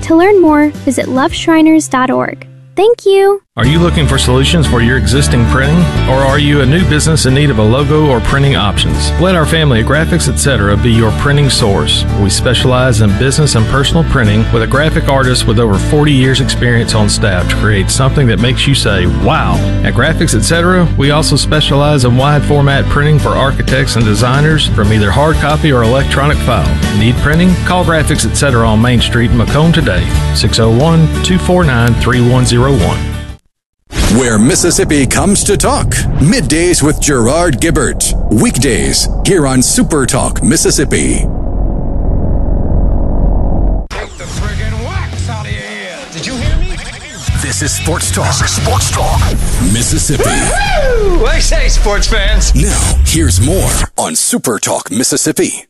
To learn more, visit loveshriners.org. Thank you. Are you looking for solutions for your existing printing? Or are you a new business in need of a logo or printing options? Let our family at Graphics Etc. be your printing source. We specialize in business and personal printing with a graphic artist with over 40 years experience on staff to create something that makes you say, wow. At Graphics Etc., we also specialize in wide format printing for architects and designers from either hard copy or electronic file. Need printing? Call Graphics Etc. on Main Street in Macomb today, 601-249-3101. Where Mississippi comes to talk. Middays with Gerard Gibbert. Weekdays here on Super Talk Mississippi. Take the friggin' wax out of your ear. Did you hear me? This is Sports Talk. Sports Talk Mississippi. Woo! I say, sports fans. Now, here's more on Super Talk Mississippi.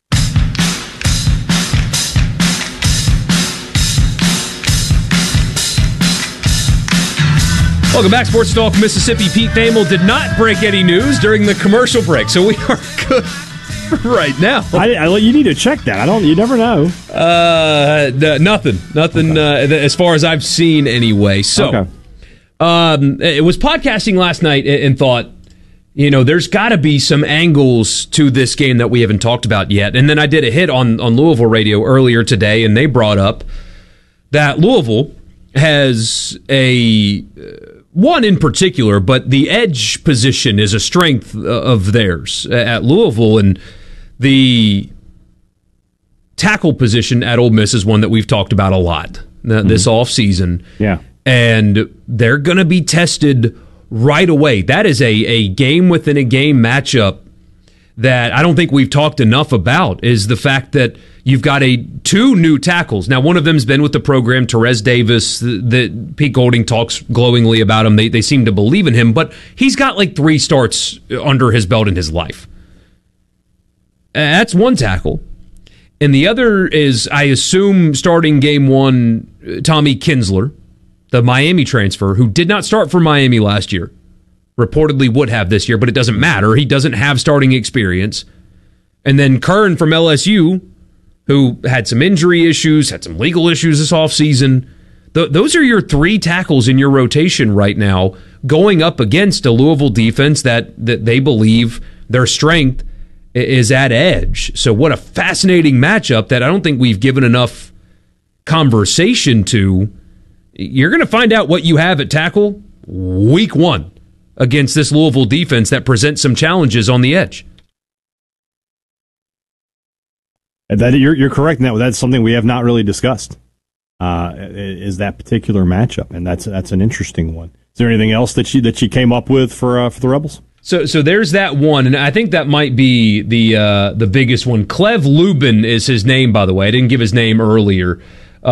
Welcome back, Sports Talk Mississippi. Pete Thamel did not break any news during the commercial break, so we are good right now. You need to check that. You never know. Nothing. As far as I've seen, anyway. So, it was podcasting last night and thought, there's got to be some angles to this game that we haven't talked about yet. And then I did a hit on Louisville radio earlier today, and they brought up that Louisville has one in particular, but the edge position is a strength of theirs at Louisville, and the tackle position at Ole Miss is one that we've talked about a lot this offseason. Yeah. And they're going to be tested right away. That is a game-within-a-game matchup that I don't think we've talked enough about, is the fact that you've got two new tackles. Now, one of them's been with the program, Terez Davis. Pete Golding talks glowingly about him. They seem to believe in him, but he's got like 3 starts under his belt in his life. That's one tackle. And the other is, I assume, starting game 1, Tommy Kinsler, the Miami transfer, who did not start for Miami last year. Reportedly would have this year, but it doesn't matter. He doesn't have starting experience. And then Kern from LSU, who had some injury issues, had some legal issues this offseason. Those are your 3 tackles in your rotation right now, going up against a Louisville defense that they believe their strength is at edge. So what a fascinating matchup that I don't think we've given enough conversation to. You're going to find out what you have at tackle week 1 against this Louisville defense that presents some challenges on the edge. That you're correct in that. That's something we have not really discussed. Is that particular matchup, and that's an interesting one. Is there anything else that she came up with for the Rebels? So there's that one, and I think that might be the biggest one. Clev Lubin is his name, by the way. I didn't give his name earlier.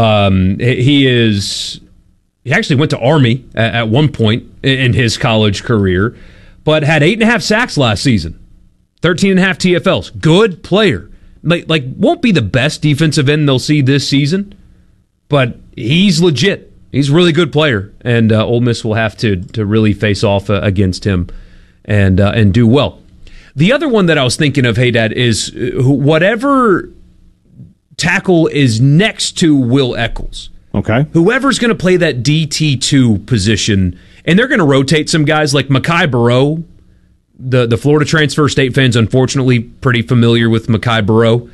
He actually went to Army at one point in his college career, but had 8.5 sacks last season, 13.5 TFLs. Good player. Like won't be the best defensive end they'll see this season, but he's legit. He's a really good player, and Ole Miss will have to really face off against him and do well. The other one that I was thinking of, hey Dad, is whatever tackle is next to Will Eccles. Okay. Whoever's going to play that DT2 position, and they're going to rotate some guys like Mekhi Burrow. The Florida transfer, State fans unfortunately pretty familiar with Mekhi Burrow.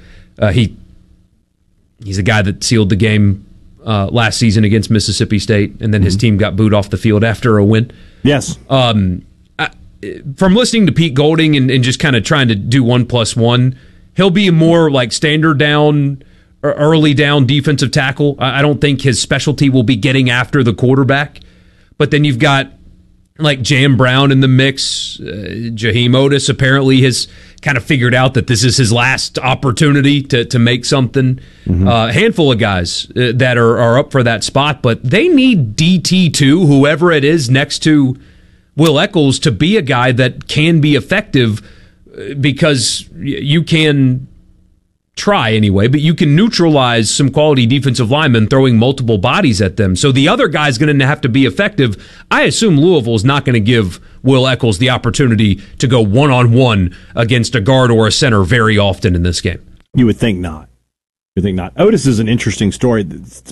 He's a guy that sealed the game last season against Mississippi State, and then his team got booed off the field after a win. Yes. From listening to Pete Golding and just kind of trying to do 1+1, he'll be more like standard down, early down defensive tackle. I don't think his specialty will be getting after the quarterback. But then you've got like Jam Brown in the mix. Jaheim Otis apparently has kind of figured out that this is his last opportunity to make something. Handful of guys that are up for that spot, but they need DT2, whoever it is next to Will Eccles, to be a guy that can be effective, because you can try anyway, but you can neutralize some quality defensive linemen throwing multiple bodies at them. So the other guy's going to have to be effective. I assume Louisville is not going to give Will Eccles the opportunity to go one-on-one against a guard or a center very often in this game. You would think not. Otis is an interesting story.